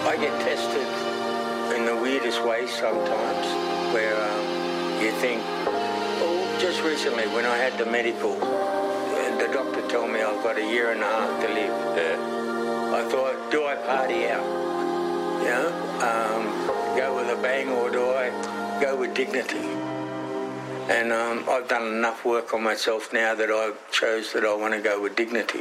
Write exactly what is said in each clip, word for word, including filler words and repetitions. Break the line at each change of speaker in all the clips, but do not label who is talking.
I get tested in the weirdest ways sometimes, where um, you think, oh, just recently when I had the medical, the doctor told me I've got a year and a half to live. Uh, I thought, do I party out? You know, um, go with a bang, or do I go with dignity? And um, I've done enough work on myself now that I chose that I want to go with dignity.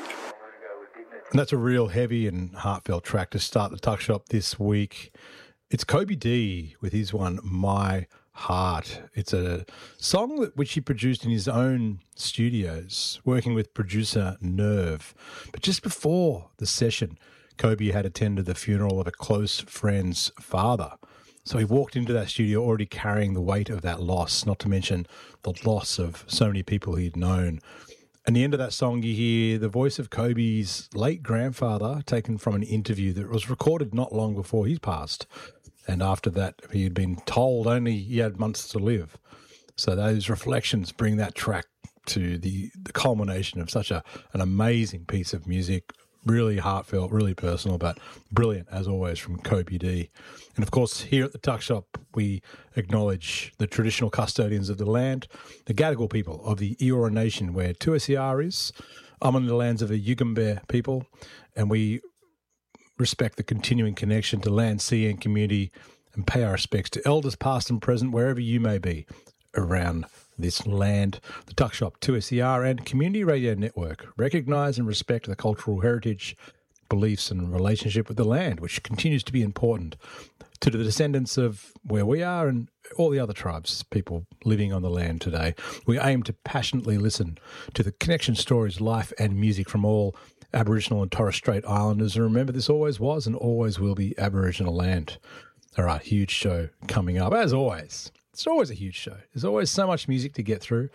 And that's a real heavy and heartfelt track to start the Tuck Shop this week. It's Kobe D with his one, My Heart. It's a song that which he produced in his own studios, working with producer Nerve. But just before the session, Kobe had attended the funeral of a close friend's father. So he walked into that studio already carrying the weight of that loss, not to mention the loss of so many people he'd known. And the end of that song, you hear the voice of Kobe's late grandfather taken from an interview that was recorded not long before he passed. And after that, he had been told only he had months to live. So those reflections bring that track to the, the culmination of such a an amazing piece of music, really heartfelt, really personal, but brilliant, as always, from Kobe D. And, of course, here at the Tuck Shop, we acknowledge the traditional custodians of the land, the Gadigal people of the Eora Nation, where two S E R is. I'm on the lands of the Yugambeh people, and we respect the continuing connection to land, sea and community, and pay our respects to elders past and present, wherever you may be around this land. The Tuck Shop, two S E R and Community Radio Network recognise and respect the cultural heritage, beliefs and relationship with the land, which continues to be important to the descendants of where we are and all the other tribes, people living on the land today. We aim to passionately listen to the connection stories, life and music from all Aboriginal and Torres Strait Islanders. And remember, this always was and always will be Aboriginal land. All right, huge show coming up, as always. It's always a huge show. There's always so much music to get through,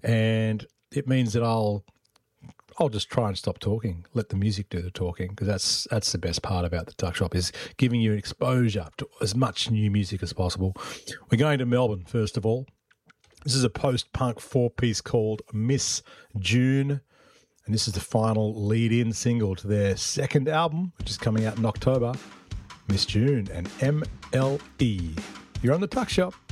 and it means that I'll I'll just try and stop talking, let the music do the talking, because that's that's the best part about the Tuck Shop, is giving you an exposure to as much new music as possible. We're going to Melbourne, first of all. This is a post-punk four-piece called Miss June, and this is the final lead-in single to their second album, which is coming out in October, Miss June and M L E. You're on the Tuck Shop.